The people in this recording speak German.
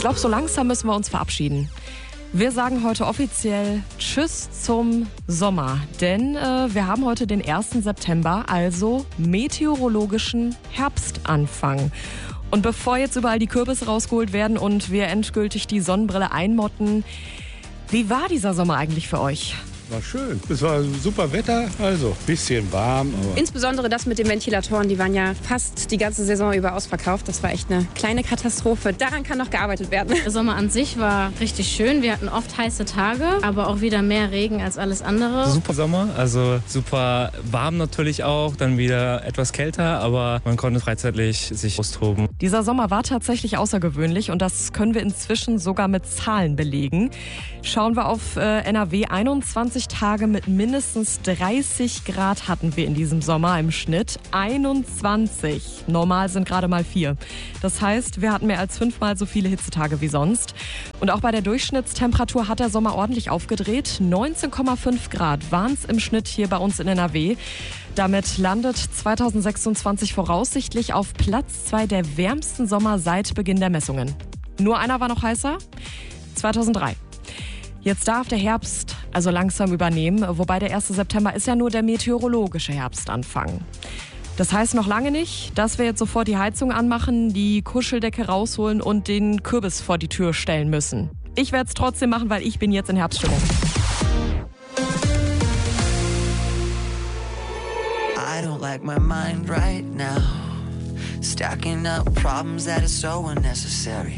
glaube, so langsam müssen wir uns verabschieden. Wir sagen heute offiziell Tschüss zum Sommer, denn wir haben heute den 1. September, also meteorologischen Herbstanfang. Und bevor jetzt überall die Kürbisse rausgeholt werden und wir endgültig die Sonnenbrille einmotten, wie war dieser Sommer eigentlich für euch? War schön. Es war super Wetter, also bisschen warm. Aber Insbesondere das mit den Ventilatoren, die waren ja fast die ganze Saison über ausverkauft. Das war echt eine kleine Katastrophe. Daran kann noch gearbeitet werden. Der Sommer an sich war richtig schön. Wir hatten oft heiße Tage, aber auch wieder mehr Regen als alles andere. Super Sommer, also super warm natürlich auch, dann wieder etwas kälter, aber man konnte freizeitlich sich austoben. Dieser Sommer war tatsächlich außergewöhnlich und das können wir inzwischen sogar mit Zahlen belegen. Schauen wir auf NRW, 21 Tage mit mindestens 30 Grad hatten wir in diesem Sommer im Schnitt. 21. Normal sind gerade mal 4. Das heißt, wir hatten mehr als 5-mal so viele Hitzetage wie sonst. Und auch bei der Durchschnittstemperatur hat der Sommer ordentlich aufgedreht. 19,5 Grad waren es im Schnitt hier bei uns in NRW. Damit landet 2026 voraussichtlich auf Platz 2 der wärmsten Sommer seit Beginn der Messungen. Nur einer war noch heißer, 2003. Jetzt darf der Herbst also langsam übernehmen, wobei der 1. September ist ja nur der meteorologische Herbstanfang. Das heißt noch lange nicht, dass wir jetzt sofort die Heizung anmachen, die Kuscheldecke rausholen und den Kürbis vor die Tür stellen müssen. Ich werde es trotzdem machen, weil ich bin jetzt in Herbststimmung. I don't like my mind right now. Stacking up problems that are so unnecessary.